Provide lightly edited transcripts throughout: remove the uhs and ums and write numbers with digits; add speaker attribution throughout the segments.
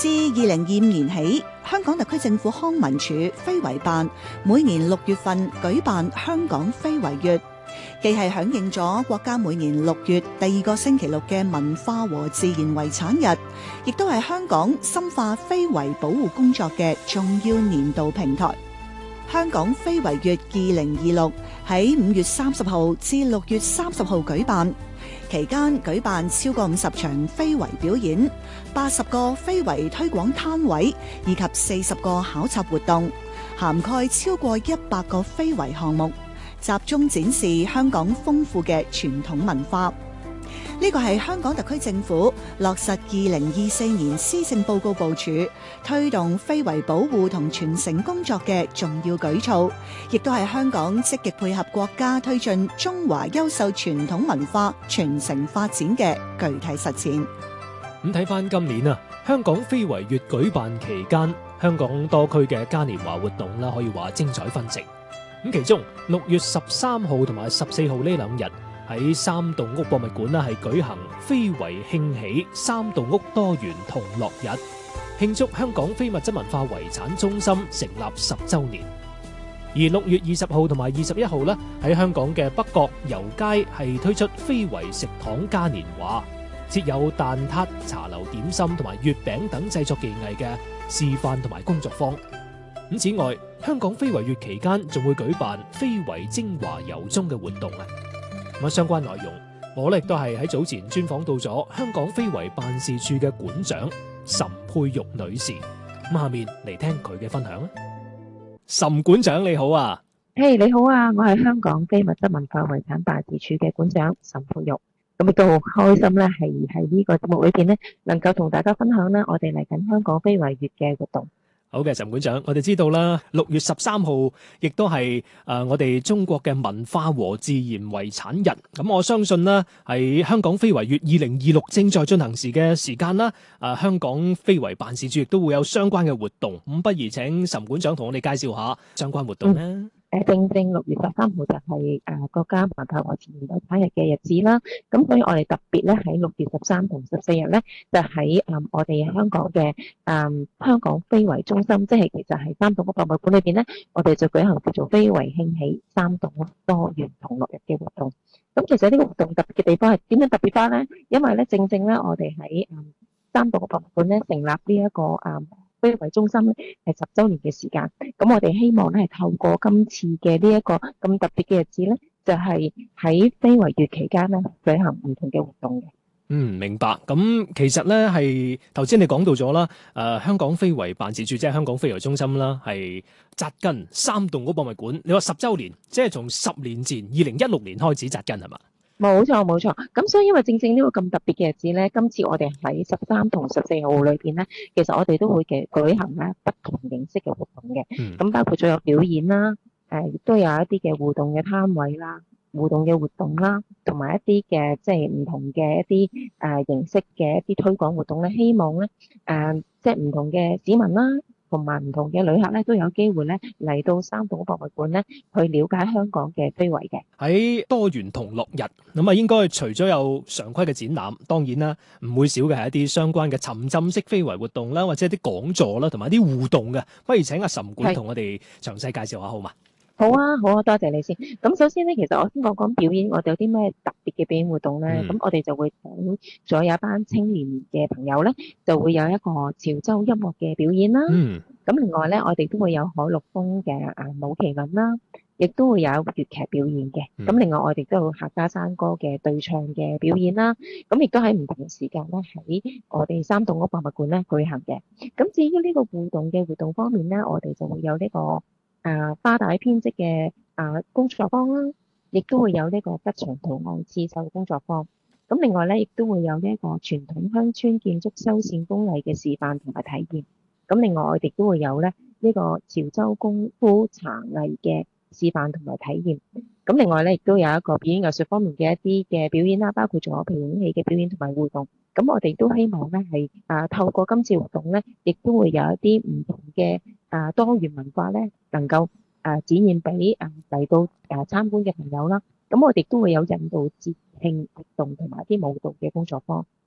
Speaker 1: 自2025年起，香港特區政府康文署非遺辦每年6月份舉辦香港非遺月，既係響應咗國家每年6月第2個星期六嘅文化和自然遺產日，亦都係香港深化非遺保護工作嘅重要年度平台。香港非遺月2026喺5月30號至6月30號舉辦，期間舉辦超過50場非遺表演、80個非遺推廣攤位以及40個考察活動，涵蓋超過100個非遺項目，集中展示香港豐富嘅傳統文化。呢個係香港特區政府落實2024年施政報告部署，推動非遺保護同傳承工作嘅重要舉措，亦都係香港積極配合國家推進中華優秀傳統文化傳承發展嘅具體實踐。
Speaker 2: 咁睇翻今年啊，香港非遺月舉辦期間，香港多區嘅嘉年華活動啦，可以話精彩紛呈。咁其中6月13號同埋14號呢兩日，喺三棟屋博物館係舉行非遺慶喜三棟屋多元同樂日，慶祝香港非物質文化遺產中心成立10週年。而6月20號同埋21號呢，喺香港嘅北角油街係推出非遺食堂嘉年華，設有蛋撻、茶樓點心同埋月餅等製作技藝嘅示範同埋工作坊。咁此外，香港非遺月期間仲會舉辦非遺精華遊蹤嘅活動啊！咁相關內容，我咧亦都係喺早前專訪到咗香港非遺辦事處嘅館長岑佩玉女士。咁下面嚟聽佢嘅分享啦。岑館長你好啊！
Speaker 3: 你好啊，我係香港非物質文化遺產辦事處嘅館長岑佩玉。咁亦都好開心咧，係喺呢個節目裏邊咧，能夠同大家分享咧，我哋嚟緊香港非遺月嘅活動。
Speaker 2: 好嘅，岑館長，我哋知道啦，6月13號亦都係我哋中國嘅文化和自然遺產日。咁我相信啦，喺香港非遺月2026正在進行時嘅時間啦，香港非遺辦事處亦都會有相關嘅活動。咁不如請岑館長同我哋介紹下相關活動咧。
Speaker 3: 正6月13號就係國家文化和自然遺產日嘅日子啦。咁所以我哋特別咧喺6月13同14日咧，就喺我哋香港嘅香港非遺中心，即係其實係三棟屋博物館裏邊咧，我哋就舉行叫做非遺慶喜三棟屋多元同樂日嘅活動。咁其實呢個活動特別嘅地方係點樣特別化咧？因為咧正咧我哋喺三棟屋博物館咧成立呢一個非遺中心咧係10週年嘅時間，咁我哋希望咧係透過今次嘅呢一個咁特別嘅日子咧，就係喺非遺月期間咧舉行唔同嘅活動嘅。
Speaker 2: 明白。咁其實咧係頭先你講到咗啦，香港非遺辦事處即係香港非遺中心啦，係紮根三棟屋博物館。你話10週年，即係從10年前2016年開始紮根係嘛？
Speaker 3: 冇錯冇錯，咁所以因為正呢個咁特別嘅日子咧，今次我哋喺13同14號裏邊咧，其實我哋都會舉行咧不同形式嘅活動嘅，咁包括咗有表演啦，亦都有一啲嘅互動嘅攤位啦、互動嘅活動啦，同埋一啲嘅即係唔同嘅一啲形式嘅一啲推廣活動咧，希望咧即係唔同嘅市民啦，同埋唔同嘅旅客咧都有機會咧嚟到三棟屋博物館咧去了解香港嘅非遺嘅。
Speaker 2: 喺多元同樂日咁啊，應該除咗有常規嘅展覽，當然啦，唔會少嘅係一啲相關嘅沉浸式非遺活動啦，或者一啲講座啦，同埋一啲互動嘅。不如請阿岑館同我哋詳細介紹下好嘛？
Speaker 3: 好啊，多謝你先。咁首先咧，其實我先講表演，我哋有啲咩特別嘅表演活動咧？咁我哋就會請咗有一班青年嘅朋友咧，就會有一個潮州音樂嘅表演啦。咁另外咧，我哋都會有海陸豐嘅舞麒麟啦，亦都會有粵劇表演嘅。咁另外我哋都有客家山歌嘅對唱嘅表演啦。咁亦都喺唔同嘅時間咧，喺我哋三棟屋博物館咧舉行嘅。咁至於呢個互動嘅活動方面咧，我哋就會有呢個花帶編織嘅工作坊啦，亦都會有呢個吉祥圖案刺繡工作坊。咁另外咧，亦都會有呢一個傳統鄉村建築修繕工藝嘅示範同埋體驗。咁另外我哋都會有咧呢個潮州功夫茶藝嘅示範同埋體驗。咁另外咧，亦都有一個表演藝術方面嘅一啲嘅表演啦，包括咗皮影戲嘅表演同埋互動。咁我哋都希望咧係透過今次活動咧，亦都會有一啲唔同嘅多元文化咧，能夠展現俾嚟到參觀嘅朋友啦。咁我哋都會有引導節慶活動同埋啲舞蹈嘅工作坊，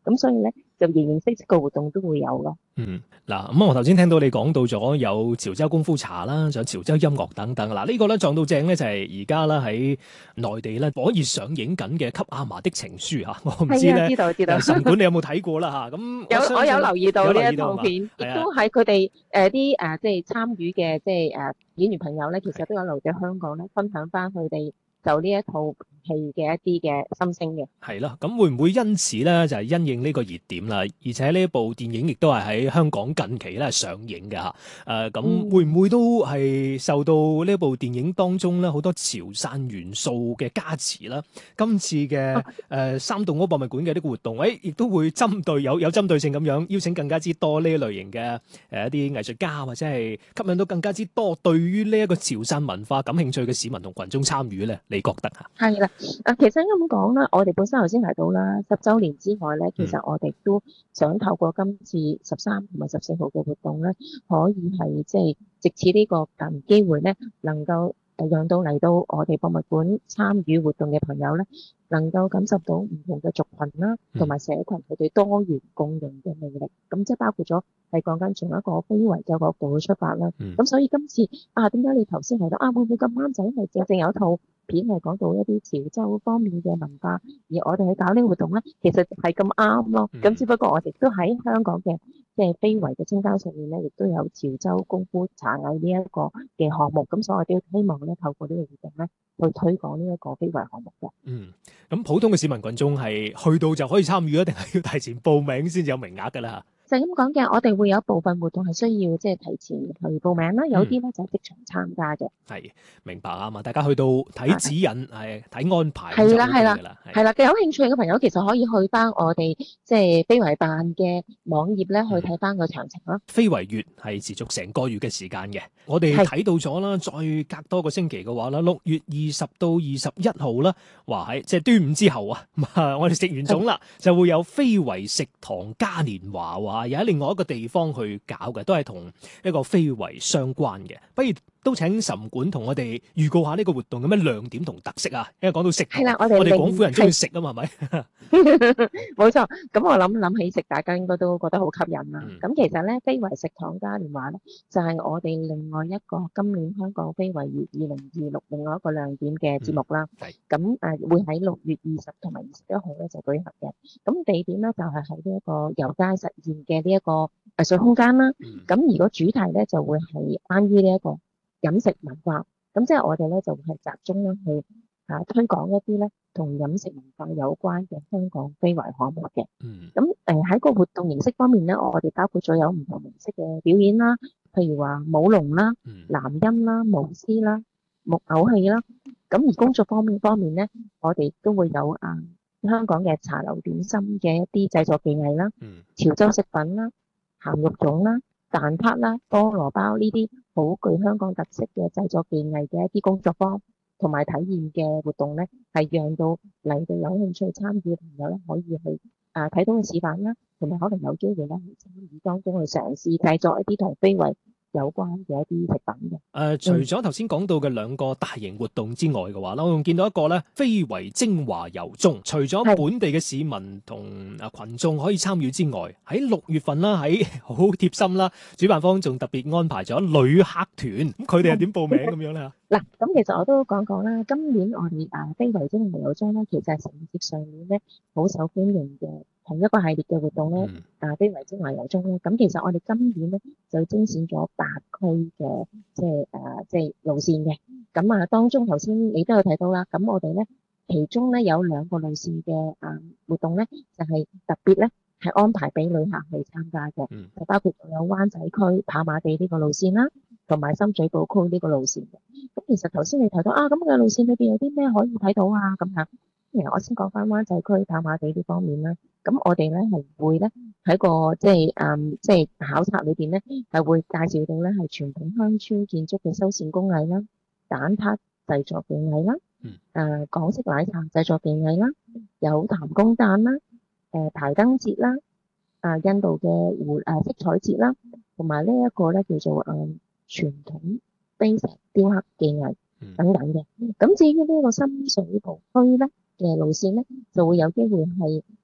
Speaker 3: 咁所以咧就形形色色個活動都會有咯。
Speaker 2: 嗱，咁我頭先聽到你講到咗有潮州功夫茶啦，仲有潮州音樂等等。嗱，呢個咧撞到正咧就係而家啦喺內地咧火熱上映緊嘅《給阿嫲的情書》嚇，我唔知
Speaker 3: 係啊，
Speaker 2: 咧，
Speaker 3: 知道。
Speaker 2: 神管你有冇睇過啦嚇？咁
Speaker 3: 我有留意到呢一套
Speaker 2: 嘛
Speaker 3: 片，亦
Speaker 2: 係啊
Speaker 3: 都係佢哋啲即係參與嘅演員朋友咧，其實都有留喺香港咧，分享翻佢哋就呢一套戲嘅一啲嘅心聲嘅。
Speaker 2: 係咯，咁會唔會因此咧就係因應呢個熱點啦？而且呢部電影亦都係喺香港近期咧上映嘅嚇。咁會唔會都係受到呢部電影當中咧好多潮汕元素嘅加持啦？今次嘅三棟屋博物館嘅呢個活動，亦都會針對有針對性咁樣邀請更加之多呢類型嘅一啲藝術家，或者係吸引到更加之多對於呢一個潮汕文化感興趣嘅市民同群眾參與咧？你覺得嚇？
Speaker 3: 係啦，其實咁講啦，我哋本身頭先提到啦，10週年之外咧，其實我哋都想透過今次13同埋14號嘅活動咧，可以係即係藉此呢個機會咧，能夠讓到嚟到我哋博物館參與活動嘅朋友咧，能夠感受到唔同嘅族群啦，同埋社群佢哋多元共融嘅魅力。咁即係包括咗係講緊從一個非遺嘅角度去出發啦。咁所以今次點解你頭先提到會唔會咁啱就因為正有一套片係講到一啲潮州方面嘅文化，而我哋去搞呢個活動咧，其實係咁啱咯。咁只不過我哋都喺香港嘅即係非遺嘅清單上面咧，亦都有潮州功夫茶藝呢一個嘅項目。咁所以我哋都希望咧透過呢個活動咧，去推廣呢一個非遺項目嘅。
Speaker 2: 咁普通嘅市民群眾係去到就可以參與，定係要提前報名先至有名額㗎啦？
Speaker 3: 就係咁講嘅，我哋會有部分活動係需要即係提前去報名啦，有啲咧就係即場參加嘅。
Speaker 2: 係明白啊嘛，大家去到睇指引，係睇安排
Speaker 3: 係啦，
Speaker 2: 係啦，
Speaker 3: 有興趣嘅朋友其實可以去翻我哋即係非遺辦嘅網頁咧，去睇翻個詳情咯。
Speaker 2: 非遺月係持續成個月嘅時間嘅，我哋睇到咗啦，再隔多個星期嘅話啦，6月20到21號啦，話喺即係端午之後啊，我哋食完粽啦，就會有非遺食堂嘉年華話，又喺另外一個地方去搞嘅，都係同一個非遺相關嘅。不如都請岑管同我哋預告下呢個活動有咩亮點同特色啊？因為講到食堂，我哋廣府人中意食啊嘛，係咪？
Speaker 3: 冇錯，咁我諗起食，大家應該都覺得好吸引啦。咁其實咧，非遺食堂嘉年華咧，就係我哋另外一個今年香港非遺月2026另外一個亮點嘅節目啦。咁會喺6月20同埋21號咧就舉行嘅。咁地點咧就係喺呢一個油街實現嘅呢一個藝術空間啦。咁如果主題咧就會係關於呢一個飲食文化。咁即係我哋咧就會係集中咧去推廣一啲咧同飲食文化有關嘅香港非遺項目嘅。咁喺個活動形式方面咧，我哋包括咗有唔同形式嘅表演啦，譬如話舞龍啦、南音啦、舞獅啦、木偶戲啦。咁而工作方面咧，我哋都會有香港嘅茶樓點心嘅一啲製作技藝啦，潮州食品啦、鹹肉粽啦、蛋撻啦、菠蘿包呢啲好具香港特色嘅製作技藝嘅一啲工作坊同埋體驗嘅活動咧，係讓到嚟到有興趣參與嘅朋友咧，可以去睇到個示範啦，同埋可能有機會咧去參與當中去嘗試製作一啲同非遺有關嘅一啲食品嘅。
Speaker 2: 除咗頭先講到嘅兩個大型活動之外嘅話啦，我仲見到一個咧非遺精華遊蹤，除咗本地嘅市民同群眾可以參與之外，喺6月份啦，喺好貼心啦，主辦方仲特別安排咗旅客團，咁佢哋係點報名咁樣咧？
Speaker 3: 嗱，咁其實我都講啦，今年我哋非遺精華遊蹤咧，其實係承接上年咧好受歡迎嘅同一個系列嘅活動咧，非遺精華遊蹤咧，咁其實我哋今年咧就精選咗8區嘅即係路線嘅，咁當中頭先你都有睇到啦，咁我哋咧其中咧有2個路線嘅活動咧，就係特別咧係安排俾旅客去參加嘅，就包括有灣仔區跑馬地呢個路線啦，同埋深水埗區呢個路線嘅。咁其實頭先你提到咁嘅路線裏邊有啲咩可以睇到啊？咁樣，我先講翻灣仔區跑馬地呢方面啦。咁我哋咧係會咧喺個即係考察裏邊咧係會介紹到咧係傳統鄉村建築嘅修繕工藝啦、蛋撻製作技藝啦、港式奶茶製作技藝啦、有譚公誕啦、排燈節啦、印度嘅色彩節啦，同埋呢一個咧叫做傳統碑石雕刻技藝等等嘅。咁至於呢個深水埗區咧嘅路線咧，就會有機會係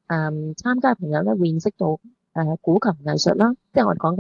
Speaker 3: 參加嘅朋友咧會認識到古琴藝術啦，即係我哋講